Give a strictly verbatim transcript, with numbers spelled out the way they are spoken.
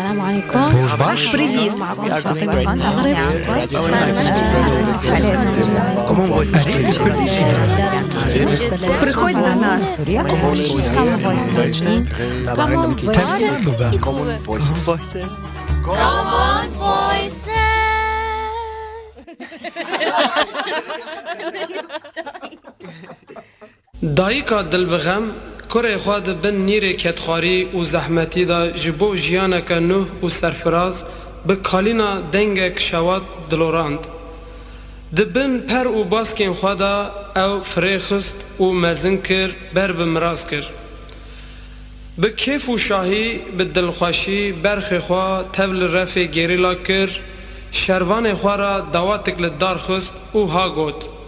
السلام عليكم. روج باش بريد معكم فاطمة المغرب. Приходь на нас. Common Voices. Common Voices. دایکا دل بغم کره خواد بن نیر کتخاری و زحمتی دا جبو جیانک نوح و سرفراز به کالینا دنگک شواد دلوراند. دبن پر و باسکین خوادا او فریخست و مزن کر بر بمراز کر. به کیف و شاهی به دلخوشی برخ خوا تبل رفع گریلا کر شروان خواه را دواتک لدار خست و ها گوت.